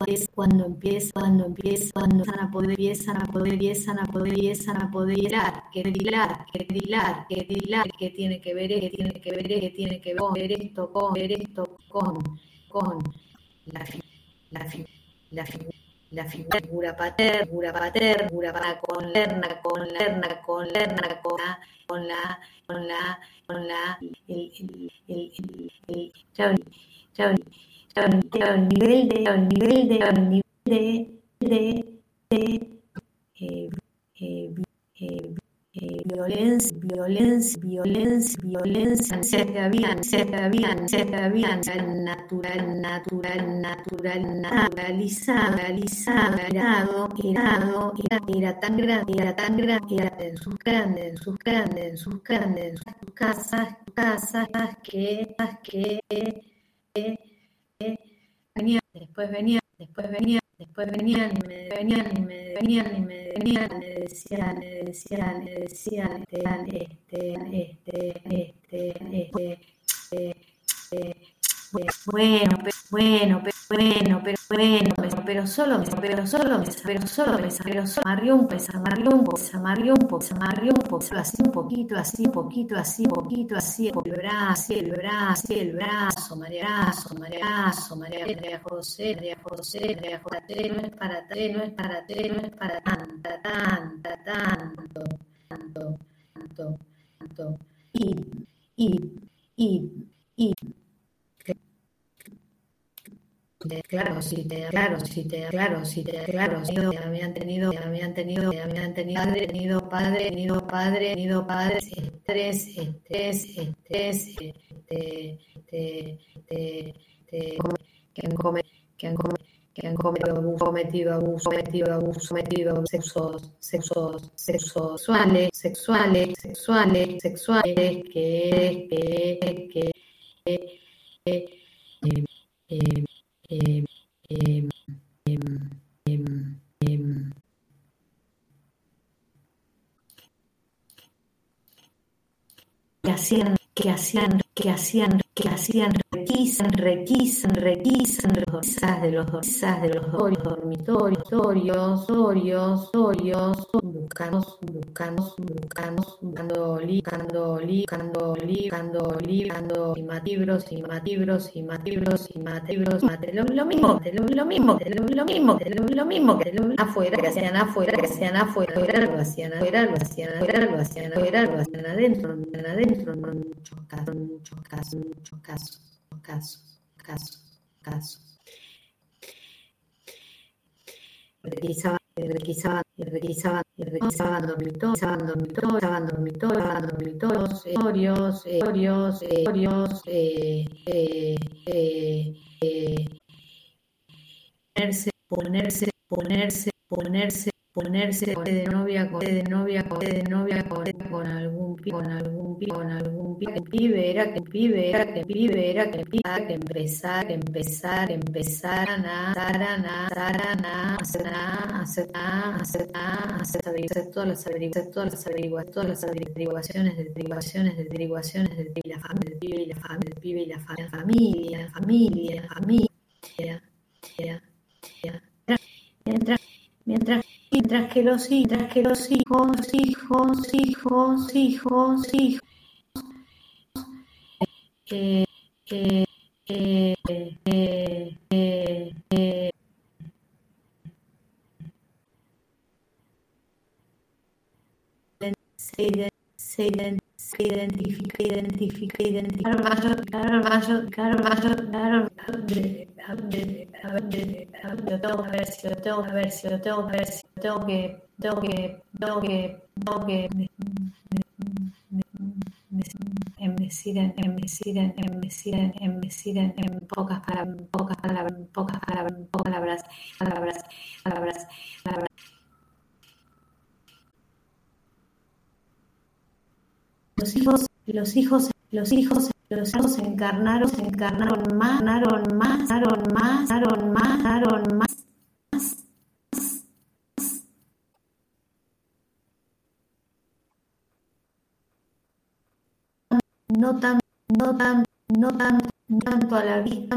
empiezan a poder hilar, que tiene que ver esto con la figura paterna, el nivel de violencia naturalizada, era tan grande en sus casas que después venían y me decían, pero solo me amarrió un poco, así un poquito, el brazo, María José, no es para tanto, y claro, habían tenido padres, que han cometido abusos sexuales, que hacían requisan de los dormitorios, buscando lo mismo que afuera, que hacían afuera, lo hacían adentro, en muchos casos. Requisaban dormitorios, ponerse de novia con algún pibe, era que empezaran a hacer todas las averiguaciones de la familia. Mientras que los hijos se identifica en pocas palabras. Los hijos encarnaron más. No tanto a la vista,